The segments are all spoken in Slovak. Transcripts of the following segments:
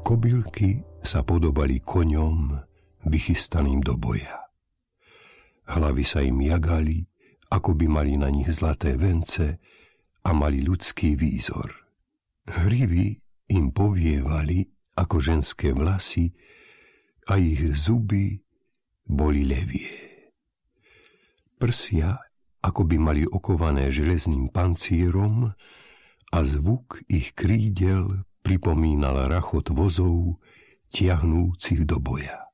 Kobylky sa podobali koňom vychystaným do boja. Hlavy sa im jagali, ako by mali na nich zlaté vence a mali ľudský výzor. Hrivy im povievali ako ženské vlasy a ich zuby boli levie. Prsia ako by mali okované železným pancierom a zvuk ich krídel pripomínal rachot vozov tiahnúcich do boja.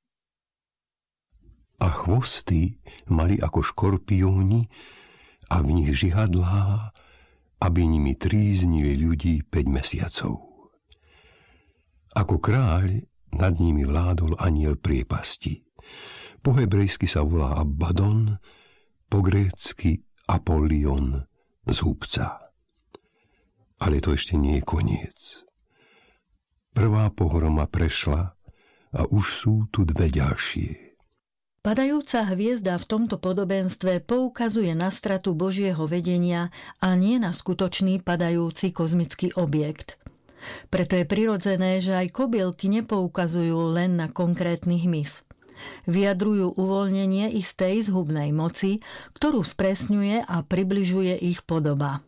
A chvosty mali ako škorpióni a v nich žihadlá, aby nimi tríznili ľudí 5 mesiacov. Ako kráľ nad nimi vládol anjel priepasti. Po hebrejsky sa volá Abaddon, po grécky Apollyon, zhubca. Ale to ešte nie je koniec. Prvá pohroma prešla a už sú tu 2 ďalšie. Padajúca hviezda v tomto podobenstve poukazuje na stratu Božieho vedenia a nie na skutočný padajúci kozmický objekt. Preto je prirodzené, že aj kobylky nepoukazujú len na konkrétny hmyz. Vyjadrujú uvoľnenie istej zhubnej moci, ktorú spresňuje a približuje ich podoba.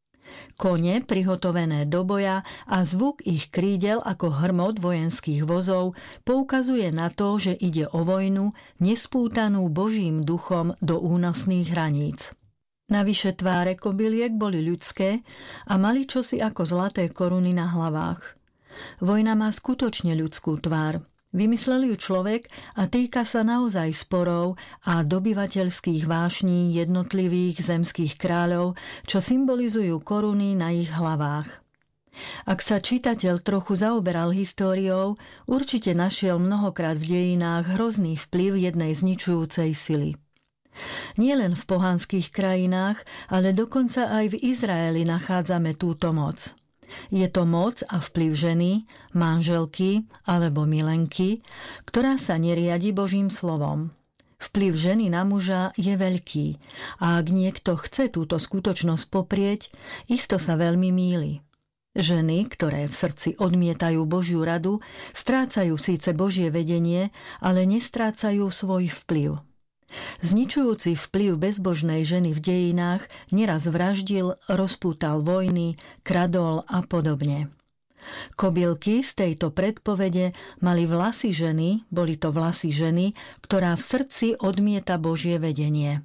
Kone prihotovené do boja a zvuk ich krídel ako hrmot vojenských vozov poukazuje na to, že ide o vojnu nespútanú Božím duchom do únosných hraníc. Navyše tváre kobyliek boli ľudské a mali čosi ako zlaté koruny na hlavách. Vojna má skutočne ľudskú tvár. Vymyslel ju človek a týka sa naozaj sporov a dobyvateľských vášní jednotlivých zemských kráľov, čo symbolizujú koruny na ich hlavách. Ak sa čitateľ trochu zaoberal históriou, určite našiel mnohokrát v dejinách hrozný vplyv jednej zničujúcej sily. Nie len v pohanských krajinách, ale dokonca aj v Izraeli nachádzame túto moc. Je to moc a vplyv ženy, manželky alebo milenky, ktorá sa neriadi Božím slovom. Vplyv ženy na muža je veľký a ak niekto chce túto skutočnosť poprieť, isto sa veľmi mýli. Ženy, ktoré v srdci odmietajú Božiu radu, strácajú síce Božie vedenie, ale nestrácajú svoj vplyv. Zničujúci vplyv bezbožnej ženy v dejinách neraz vraždil, rozpútal vojny, kradol a podobne. Kobylky z tejto predpovede mali vlasy ženy, boli to vlasy ženy, ktorá v srdci odmieta Božie vedenie.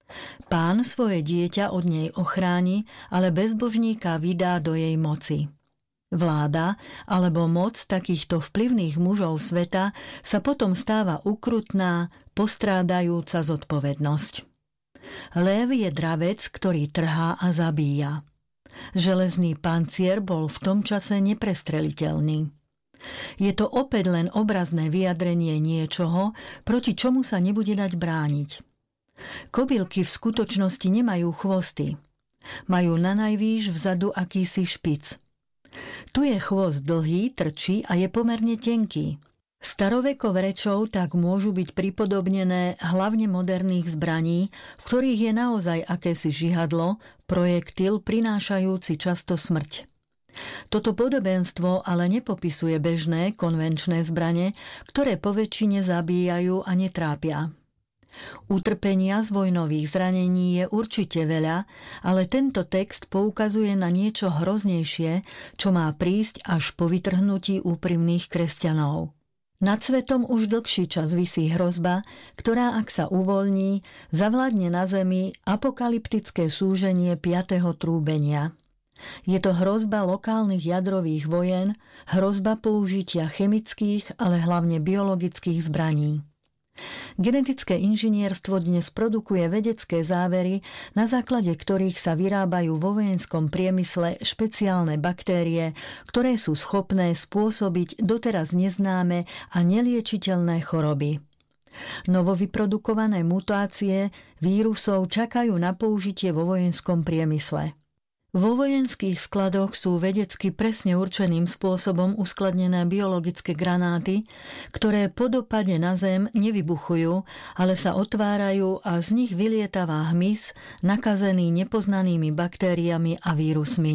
Pán svoje dieťa od nej ochráni, ale bezbožníka vydá do jej moci. Vláda alebo moc takýchto vplyvných mužov sveta sa potom stáva ukrutná, postrádajúca zodpovednosť. Lev je dravec, ktorý trhá a zabíja. Železný pancier bol v tom čase neprestreliteľný. Je to opäť len obrazné vyjadrenie niečoho, proti čomu sa nebude dať brániť. Kobylky v skutočnosti nemajú chvosty. Majú nanajvýš vzadu akýsi špic. Tu je chvost dlhý, trčí a je pomerne tenký. Starovekov rečou tak môžu byť pripodobnené hlavne moderných zbraní, v ktorých je naozaj akési žihadlo, projektil prinášajúci často smrť. Toto podobenstvo ale nepopisuje bežné, konvenčné zbrane, ktoré poväčšine zabíjajú a netrápia. Utrpenia z vojnových zranení je určite veľa, ale tento text poukazuje na niečo hroznejšie, čo má prísť až po vytrhnutí úprimných kresťanov. Nad svetom už dlhší čas visí hrozba, ktorá, ak sa uvoľní, zavládne na zemi apokalyptické súženie 5. trúbenia. Je to hrozba lokálnych jadrových vojen, hrozba použitia chemických, ale hlavne biologických zbraní. Genetické inžinierstvo dnes produkuje vedecké závery, na základe ktorých sa vyrábajú vo vojenskom priemysle špeciálne baktérie, ktoré sú schopné spôsobiť doteraz neznáme a neliečiteľné choroby. Novovyprodukované mutácie vírusov čakajú na použitie vo vojenskom priemysle. Vo vojenských skladoch sú vedecky presne určeným spôsobom uskladnené biologické granáty, ktoré po dopade na zem nevybuchujú, ale sa otvárajú a z nich vylietavá hmyz, nakazený nepoznanými baktériami a vírusmi.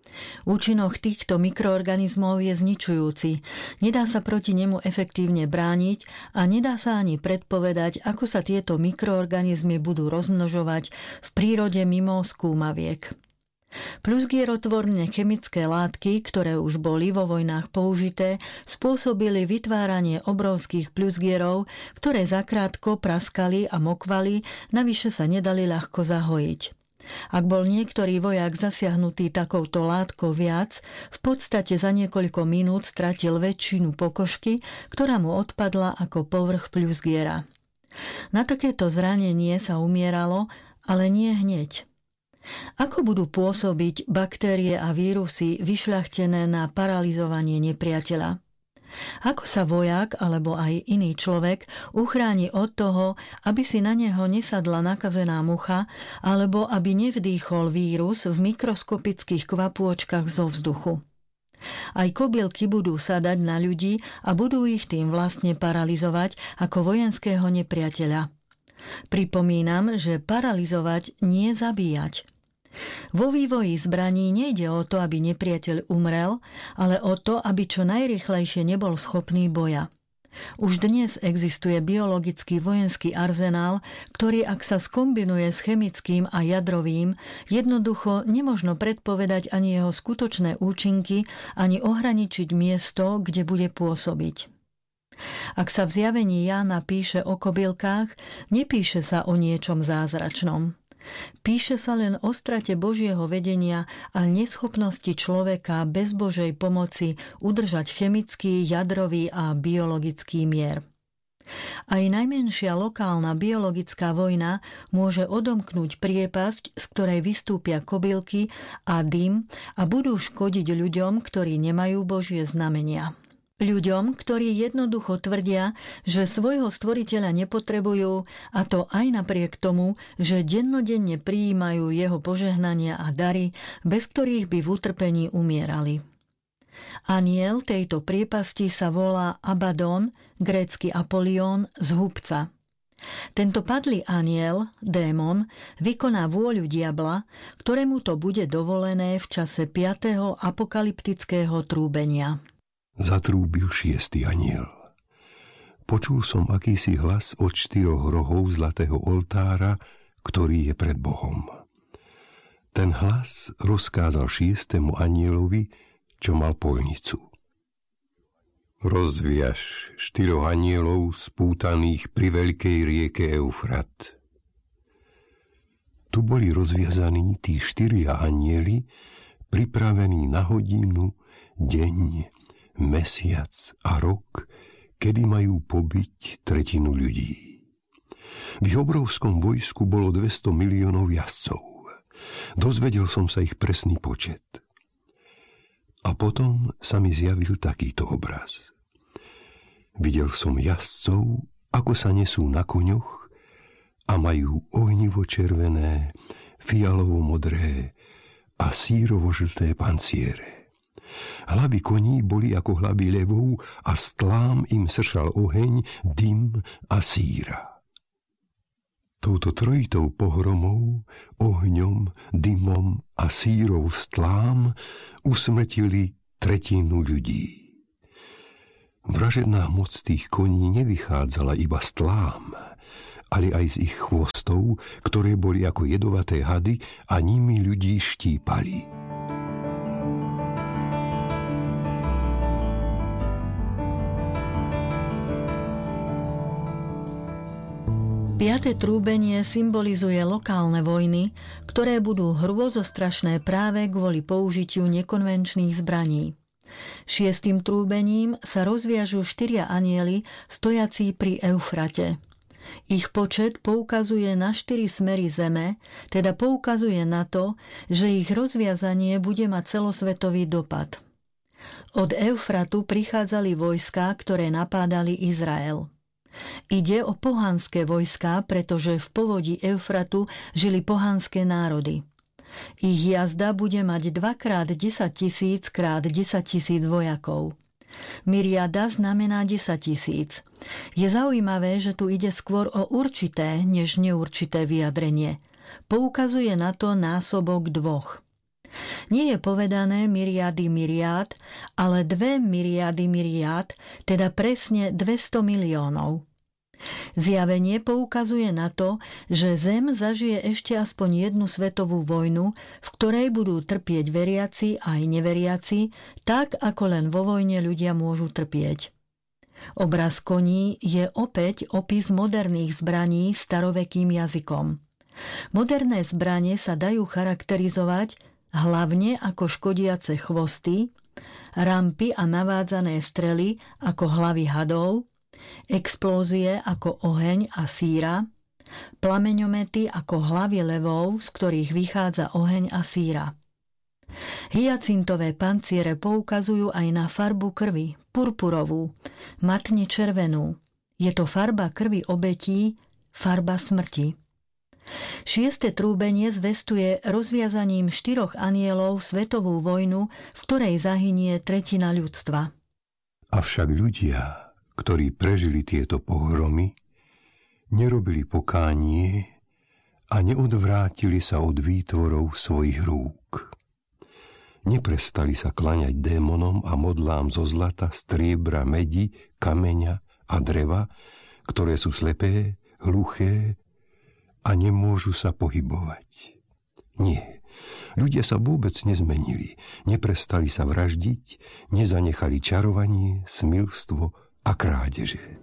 Účinok týchto mikroorganizmov je zničujúci. Nedá sa proti nemu efektívne brániť a nedá sa ani predpovedať, ako sa tieto mikroorganizmy budú rozmnožovať v prírode mimo skúmaviek. Plusgierotvorné chemické látky, ktoré už boli vo vojnách použité, spôsobili vytváranie obrovských plusgierov, ktoré zakrátko praskali a mokvali, navyše sa nedali ľahko zahojiť. Ak bol niektorý vojak zasiahnutý takouto látkou viac, v podstate za niekoľko minút stratil väčšinu pokožky, ktorá mu odpadla ako povrch plusgiera. Na takéto zranenie sa umieralo, ale nie hneď. Ako budú pôsobiť baktérie a vírusy vyšľachtené na paralyzovanie nepriateľa? Ako sa vojak alebo aj iný človek uchráni od toho, aby si na neho nesadla nakazená mucha alebo aby nevdýchol vírus v mikroskopických kvapôčkach zo vzduchu? Aj kobylky budú sadať na ľudí a budú ich tým vlastne paralyzovať ako vojenského nepriateľa. Pripomínam, že paralyzovať nie zabíjať. Vo vývoji zbraní nejde o to, aby nepriateľ umrel, ale o to, aby čo najrýchlejšie nebol schopný boja. Už dnes existuje biologický vojenský arzenál, ktorý ak sa skombinuje s chemickým a jadrovým, jednoducho nemožno predpovedať ani jeho skutočné účinky, ani ohraničiť miesto, kde bude pôsobiť. Ak sa v zjavení Jána píše o kobylkách, nepíše sa o niečom zázračnom. Píše sa len o strate Božieho vedenia a neschopnosti človeka bez Božej pomoci udržať chemický, jadrový a biologický mier. Aj najmenšia lokálna biologická vojna môže odomknúť priepasť, z ktorej vystúpia kobylky a dym a budú škodiť ľuďom, ktorí nemajú Božie znamenia. Ľuďom, ktorí jednoducho tvrdia, že svojho stvoriteľa nepotrebujú, a to aj napriek tomu, že dennodenne prijímajú jeho požehnania a dary, bez ktorých by v utrpení umierali. Anjel tejto priepasti sa volá Abaddon, grécky Apolión, zhubca. Tento padlý anjel, démon, vykoná vôľu diabla, ktorému to bude dovolené v čase 5. apokalyptického trúbenia. Zatrúbil 6. anjel. Počul som akýsi hlas od 4 rohov zlatého oltára, ktorý je pred Bohom. Ten hlas rozkázal 6. anjelovi, čo mal poľnicu. Rozviaž 4 anjelov spútaných pri veľkej rieke Eufrat. Tu boli rozviazaní tí 4 anjeli, pripravení na hodinu, deň, mesiac a rok, kedy majú pobiť 1/3 ľudí. V ich obrovskom vojsku bolo 200 miliónov jazdcov. Dozvedel som sa ich presný počet. A potom sa mi zjavil takýto obraz. Videl som jazdcov, ako sa nesú na koňoch a majú ohnivo-červené, fialovo-modré a sírovo-žlté panciere. Hlavy koní boli ako hlavy levov a z tlám im sršal oheň, dym a síra. Touto trojitou pohromou, ohňom, dymom a sírou z tlám usmrtili 1/3 ľudí. Vražedná moc tých koní nevychádzala iba z tlám, ale aj z ich chvostov, ktoré boli ako jedovaté hady a nimi ľudí štípali. 5. trúbenie symbolizuje lokálne vojny, ktoré budú hrôzostrašné práve kvôli použitiu nekonvenčných zbraní. 6. trúbením sa rozviažú 4 anjeli stojací pri Eufrate. Ich počet poukazuje na 4 smery zeme, teda poukazuje na to, že ich rozviazanie bude mať celosvetový dopad. Od Eufratu prichádzali vojská, ktoré napádali Izrael. Ide o pohanské vojská, pretože v povodí Eufratu žili pohanské národy. Ich jazda bude mať 2x10 000 x 10 000 vojakov. Myriada znamená 10 000. Je zaujímavé, že tu ide skôr o určité, než neurčité vyjadrenie. Poukazuje na to násobok 2. Nie je povedané myriady myriád, ale 2 myriady myriád, teda presne 200 miliónov. Zjavenie poukazuje na to, že Zem zažije ešte aspoň jednu svetovú vojnu, v ktorej budú trpieť veriaci aj neveriaci, tak ako len vo vojne ľudia môžu trpieť. Obraz koní je opäť opis moderných zbraní starovekým jazykom. Moderné zbrane sa dajú charakterizovať hlavne ako škodiace chvosty, rampy a navádzané strely ako hlavy hadov, explózie ako oheň a síra, plameňomety ako hlavy levov, z ktorých vychádza oheň a síra. Hyacintové panciere poukazujú aj na farbu krvi, purpurovú, matne červenú. Je to farba krvi obetí, farba smrti. 6. trúbenie zvestuje rozviazaním 4 anielov svetovú vojnu, v ktorej zahynie 1/3 ľudstva. Avšak ľudia, ktorí prežili tieto pohromy, nerobili pokánie a neodvrátili sa od výtvorov svojich rúk. Neprestali sa kláňať démonom a modlám zo zlata, striebra, medi, kameňa a dreva, ktoré sú slepé, hluché a nemôžu sa pohybovať. Nie, ľudia sa vôbec nezmenili, neprestali sa vraždiť, nezanechali čarovanie, smilstvo a krádeže.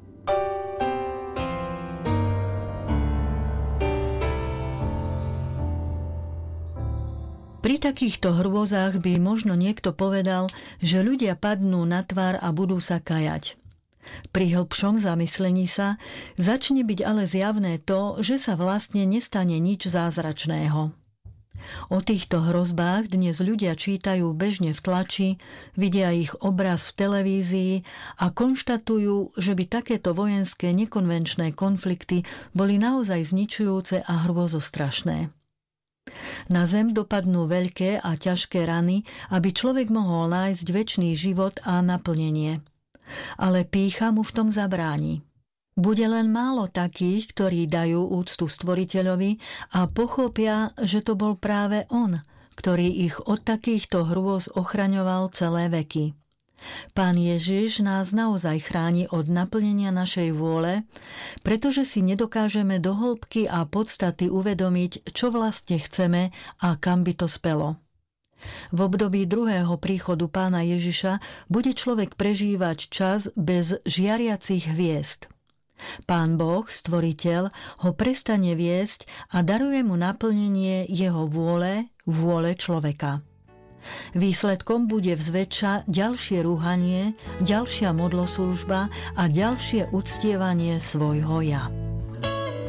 Pri takýchto hrôzach by možno niekto povedal, že ľudia padnú na tvár a budú sa kajať. Pri hĺbšom zamyslení sa začne byť ale zjavné to, že sa vlastne nestane nič zázračného. O týchto hrozbách dnes ľudia čítajú bežne v tlači, vidia ich obraz v televízii a konštatujú, že by takéto vojenské nekonvenčné konflikty boli naozaj zničujúce a hrôzostrašné. Na zem dopadnú veľké a ťažké rany, aby človek mohol nájsť večný život a naplnenie. Ale pýcha mu v tom zabráni. Bude len málo takých, ktorí dajú úctu Stvoriteľovi a pochopia, že to bol práve on, ktorý ich od takýchto hrôz ochraňoval celé veky. Pán Ježiš nás naozaj chráni od naplnenia našej vôle, pretože si nedokážeme do hĺbky a podstaty uvedomiť, čo vlastne chceme a kam by to spelo. V období druhého príchodu Pána Ježiša bude človek prežívať čas bez žiariacich hviezd. Pán Boh, Stvoriteľ, ho prestane viesť a daruje mu naplnenie jeho vôle človeka. Výsledkom bude vzväčša ďalšie rúhanie, ďalšia modloslužba a ďalšie uctievanie svojho ja.